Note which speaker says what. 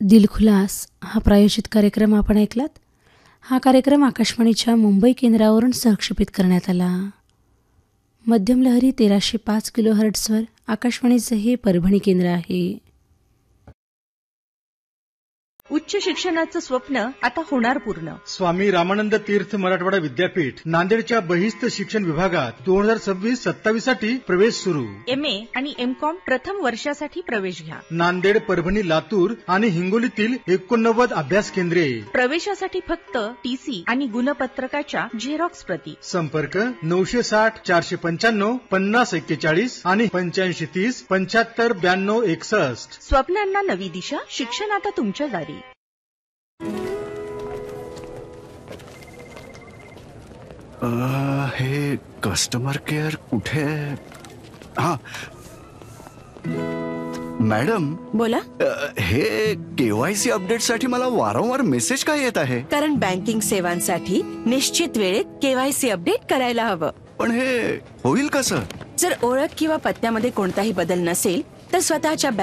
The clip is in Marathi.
Speaker 1: दिलखुलास हा प्रायोजित कार्यक्रम आपण ऐकलात. हा कार्यक्रम आकाशवाणीच्या मुंबई केंद्रावरून सहक्षेपित करण्यात आला. मध्यम लहरी 1305 किलोहर्ट्झवर आकाशवाणीचे हे परभणी केंद्र आहे.
Speaker 2: उच्च शिक्षणाचं स्वप्न आता होणार पूर्ण.
Speaker 3: स्वामी रामानंद तीर्थ मराठवाडा विद्यापीठ नांदेडच्या बहिस्त शिक्षण विभागात 2026-27 साठी प्रवेश सुरू.
Speaker 2: MA आणि MCOM प्रथम वर्षासाठी प्रवेश घ्या.
Speaker 3: नांदेड, परभणी, लातूर आणि हिंगोलीतील 89 अभ्यास केंद्रे.
Speaker 2: प्रवेशासाठी फक्त TC आणि गुणपत्रकाच्या झेरॉक्स प्रती.
Speaker 3: संपर्क 960 495 5041 आणि 8530 75 92 61.
Speaker 2: स्वप्नांना नवी दिशा. शिक्षण आता तुमच्या दारी.
Speaker 4: हे कस्टमर केअर कुठे? हा मॅडम
Speaker 5: बोला.
Speaker 4: हे KYC अपडेट साठी मला वारंवार मेसेज काय येत आहे?
Speaker 5: कारण बँकिंग सेवांसाठी निश्चित वेळेत KYC अपडेट करायला हवं.
Speaker 4: पण हे होईल कसं?
Speaker 5: जर ओळख किंवा पत्त्यामध्ये कोणताही बदल नसेल तर स्वतःच्या